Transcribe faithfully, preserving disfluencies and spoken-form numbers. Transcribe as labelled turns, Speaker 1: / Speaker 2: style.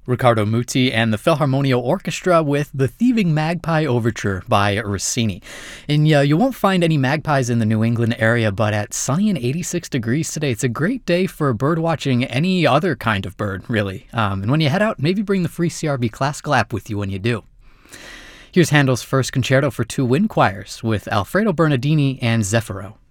Speaker 1: Riccardo Muti and the Philharmonia Orchestra with the Thieving Magpie Overture by Rossini. And yeah, you won't find any magpies in the New England area, but at sunny and eighty-six degrees today, it's a great day for bird watching any other kind of bird, really. Um, and when you head out, maybe bring the free C R B classical app with you when you do. Here's Handel's first concerto for two wind choirs with Alfredo Bernardini and Zeffiro.